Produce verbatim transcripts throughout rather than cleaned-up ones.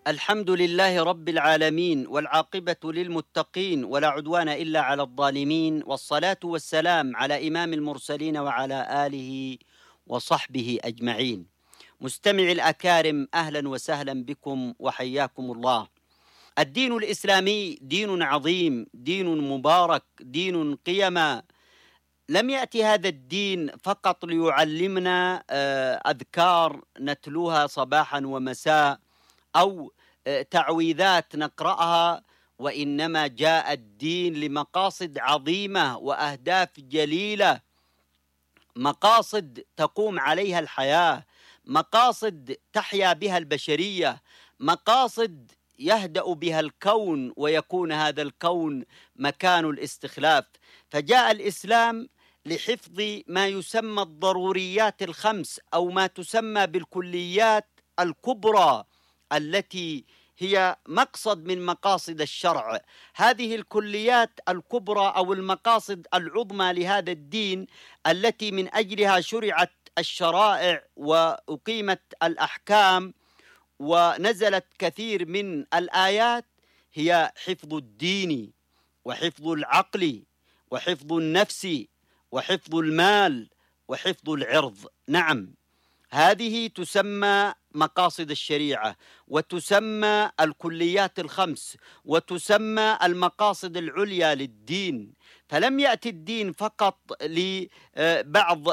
الحمد لله رب العالمين، والعاقبة للمتقين، ولا عدوان إلا على الظالمين، والصلاة والسلام على إمام المرسلين وعلى آله وصحبه أجمعين. مستمعي الأكارم، أهلا وسهلا بكم وحياكم الله. الدين الإسلامي دين عظيم، دين مبارك، دين قيم. لم يأتي هذا الدين فقط ليعلمنا أذكار نتلوها صباحا ومساء أو تعويذات نقرأها، وإنما جاء الدين لمقاصد عظيمة وأهداف جليلة، مقاصد تقوم عليها الحياة، مقاصد تحيا بها البشرية، مقاصد يهدأ بها الكون ويكون هذا الكون مكان الاستخلاف. فجاء الإسلام لحفظ ما يسمى الضروريات الخمس، أو ما تسمى بالكليات الكبرى التي هي مقصد من مقاصد الشرع. هذه الكليات الكبرى أو المقاصد العظمى لهذا الدين التي من أجلها شرعت الشرائع وأقيمت الأحكام ونزلت كثير من الآيات، هي حفظ الدين وحفظ العقل وحفظ النفس وحفظ المال وحفظ العرض. نعم، هذه تسمى مقاصد الشريعة، وتسمى الكليات الخمس، وتسمى المقاصد العليا للدين. فلم يأتي الدين فقط لبعض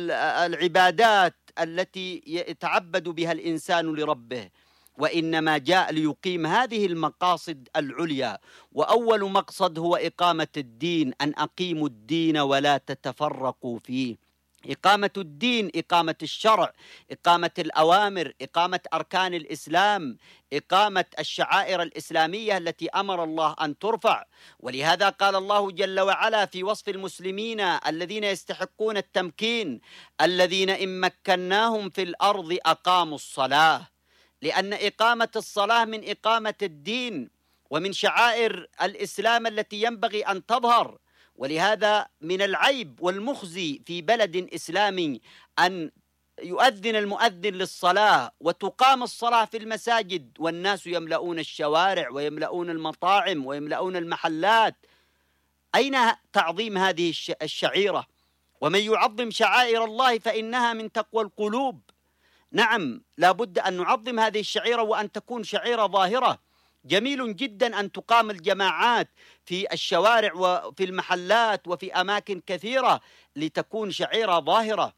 العبادات التي يتعبد بها الإنسان لربه، وإنما جاء ليقيم هذه المقاصد العليا. وأول مقصد هو إقامة الدين، أن أقيموا الدين ولا تتفرقوا فيه. إقامة الدين، إقامة الشرع، إقامة الأوامر، إقامة أركان الإسلام، إقامة الشعائر الإسلامية التي أمر الله أن ترفع. ولهذا قال الله جل وعلا في وصف المسلمين الذين يستحقون التمكين: الذين إن مكناهم في الأرض أقاموا الصلاة. لأن إقامة الصلاة من إقامة الدين ومن شعائر الإسلام التي ينبغي أن تظهر. ولهذا من العيب والمخزي في بلد إسلامي أن يؤذن المؤذن للصلاة وتقام الصلاة في المساجد والناس يملؤون الشوارع ويملؤون المطاعم ويملؤون المحلات. أين تعظيم هذه الشعيرة؟ ومن يعظم شعائر الله فإنها من تقوى القلوب. نعم، لا بد أن نعظم هذه الشعيرة وأن تكون شعيرة ظاهرة. جميل جدا أن تقام الجماعات في الشوارع وفي المحلات وفي أماكن كثيرة لتكون شعيرة ظاهرة.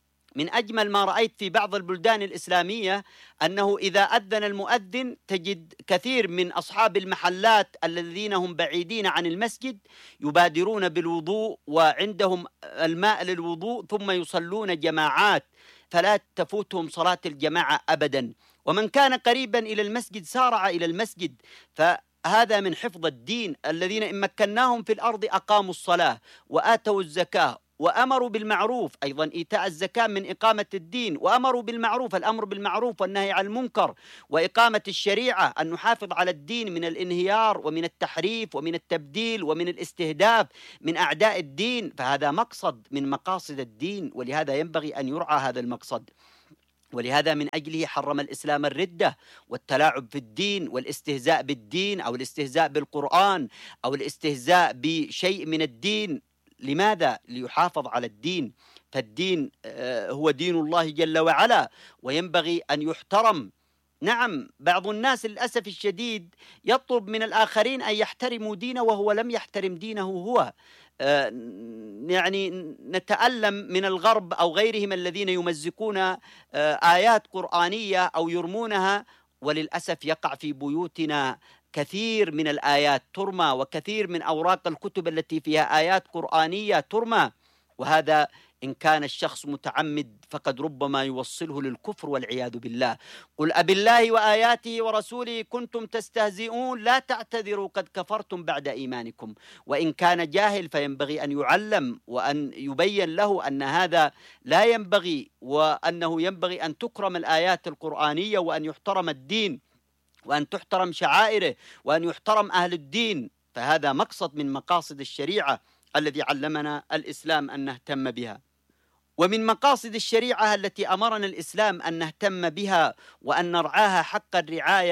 من أجمل ما رأيت في بعض البلدان الإسلامية أنه إذا أذن المؤذن تجد كثير من أصحاب المحلات الذين هم بعيدين عن المسجد يبادرون بالوضوء وعندهم الماء للوضوء، ثم يصلون جماعات فلا تفوتهم صلاة الجماعة أبدا. ومن كان قريبا إلى المسجد سارع إلى المسجد. فهذا من حفظ الدين. الذين إن مكناهم في الأرض أقاموا الصلاة وآتوا الزكاة وأمروا بالمعروف. أيضا إيتاء الزكاة من إقامة الدين. وأمروا بالمعروف، الأمر بالمعروف والنهي عن المنكر. وإقامة الشريعة، أن نحافظ على الدين من الانهيار ومن التحريف ومن التبديل ومن الاستهداف من أعداء الدين. فهذا مقصد من مقاصد الدين، ولهذا ينبغي أن يرعى هذا المقصد. ولهذا من أجله حرم الإسلام الردة والتلاعب في الدين والاستهزاء بالدين أو الاستهزاء بالقرآن أو الاستهزاء بشيء من الدين. لماذا؟ ليحافظ على الدين. فالدين هو دين الله جل وعلا وينبغي أن يحترم. نعم، بعض الناس للأسف الشديد يطلب من الآخرين أن يحترموا دينه وهو لم يحترم دينه هو. يعني نتألم من الغرب أو غيرهم الذين يمزقون آيات قرآنية أو يرمونها، وللأسف يقع في بيوتنا كثير من الآيات ترمى، وكثير من أوراق الكتب التي فيها آيات قرآنية ترمى. وهذا إن كان الشخص متعمد فقد ربما يوصله للكفر والعياذ بالله. قل أبالله وآياته ورسوله كنتم تستهزئون لا تعتذروا قد كفرتم بعد إيمانكم. وإن كان جاهل فينبغي أن يعلم وأن يبين له أن هذا لا ينبغي، وأنه ينبغي أن تكرم الآيات القرآنية وأن يحترم الدين وأن تحترم شعائره وأن يحترم أهل الدين. فهذا مقصد من مقاصد الشريعة الذي علمنا الإسلام أن نهتم بها. ومن مقاصد الشريعة التي أمرنا الإسلام أن نهتم بها وأن نرعاها حق الرعاية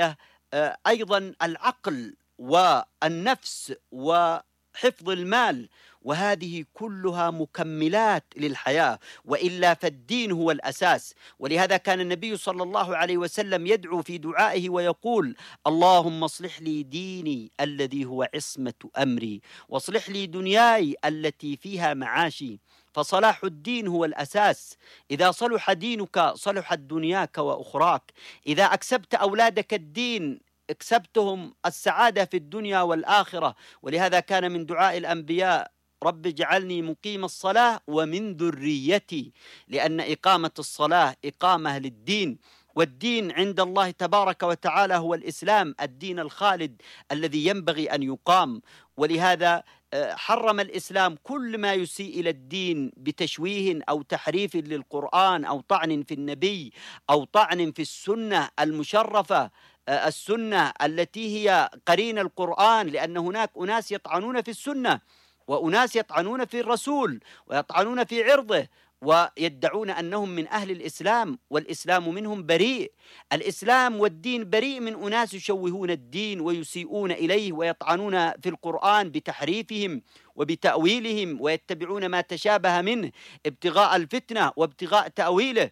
أيضا العقل والنفس وحفظ المال، وهذه كلها مكملات للحياة، وإلا فالدين هو الأساس. ولهذا كان النبي صلى الله عليه وسلم يدعو في دعائه ويقول: اللهم اصلح لي ديني الذي هو عصمة أمري، واصلح لي دنياي التي فيها معاشي. فصلاح الدين هو الأساس. إذا صلح دينك صلحت دنياك وأخراك. إذا أكسبت أولادك الدين اكسبتهم السعادة في الدنيا والآخرة. ولهذا كان من دعاء الأنبياء: رب اجعلني مقيم الصلاة ومن ذريتي، لأن إقامة الصلاة إقامة للدين، والدين عند الله تبارك وتعالى هو الإسلام، الدين الخالد الذي ينبغي أن يقام. ولهذا حرم الإسلام كل ما يسيء إلى الدين بتشويه أو تحريف للقرآن أو طعن في النبي أو طعن في السنة المشرفة، السنة التي هي قرين القرآن، لأن هناك أناس يطعنون في السنة وأناس يطعنون في الرسول ويطعنون في عرضه ويدعون أنهم من أهل الإسلام، والإسلام منهم بريء. الإسلام والدين بريء من أناس يشوهون الدين ويسيئون إليه ويطعنون في القرآن بتحريفهم وبتأويلهم، ويتبعون ما تشابه منه ابتغاء الفتنة وابتغاء تأويله.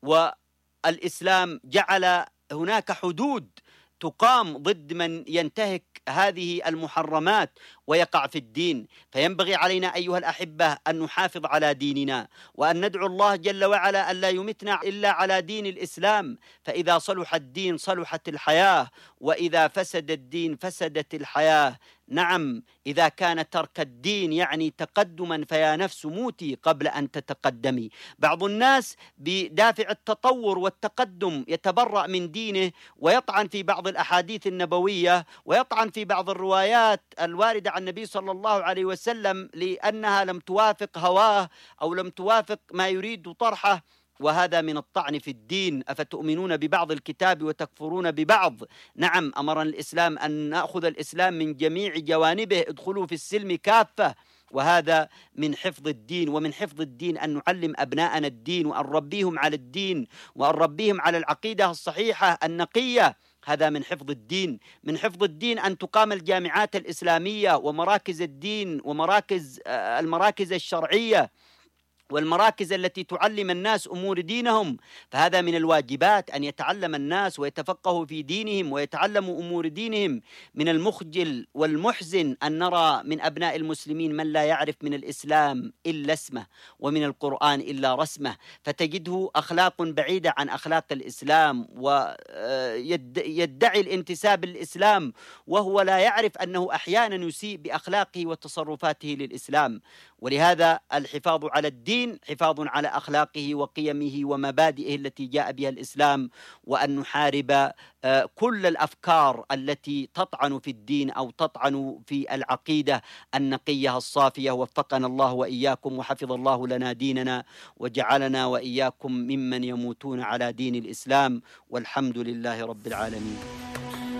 والإسلام جعل هناك حدود تقام ضد من ينتهك هذه المحرمات ويقع في الدين. فينبغي علينا أيها الأحبة أن نحافظ على ديننا، وأن ندعو الله جل وعلا أن لا يمتنا إلا على دين الإسلام. فإذا صلح الدين صلحت الحياة، وإذا فسد الدين فسدت الحياة. نعم، إذا كان ترك الدين يعني تقدما فيا نفس موتي قبل أن تتقدمي. بعض الناس بدافع التطور والتقدم يتبرأ من دينه ويطعن في بعض الأحاديث النبوية ويطعن في بعض الروايات الواردة عن النبي صلى الله عليه وسلم لأنها لم توافق هواه أو لم توافق ما يريد طرحه، وهذا من الطعن في الدين. أفتؤمنون ببعض الكتاب وتكفرون ببعض؟ نعم، أمرنا الإسلام أن نأخذ الإسلام من جميع جوانبه، ادخلوا في السلم كافة، وهذا من حفظ الدين. ومن حفظ الدين أن نعلم أبناءنا الدين، وأن نربيهم على الدين، وأن نربيهم على العقيدة الصحيحة النقية. هذا من حفظ الدين. من حفظ الدين أن تقام الجامعات الإسلامية ومراكز الدين ومراكز المراكز الشرعية والمراكز التي تعلم الناس أمور دينهم. فهذا من الواجبات أن يتعلم الناس ويتفقهوا في دينهم ويتعلموا أمور دينهم. من المخجل والمحزن أن نرى من أبناء المسلمين من لا يعرف من الإسلام إلا اسمه ومن القرآن إلا رسمه، فتجده أخلاق بعيدة عن أخلاق الإسلام ويدعي الانتساب للإسلام وهو لا يعرف أنه أحيانا يسيء بأخلاقه وتصرفاته للإسلام. ولهذا الحفاظ على الدين حفاظ على أخلاقه وقيمه ومبادئه التي جاء بها الإسلام، وأن نحارب كل الأفكار التي تطعن في الدين أو تطعن في العقيدة النقية الصافية. وفقنا الله وإياكم، وحفظ الله لنا ديننا، وجعلنا وإياكم ممن يموتون على دين الإسلام، والحمد لله رب العالمين.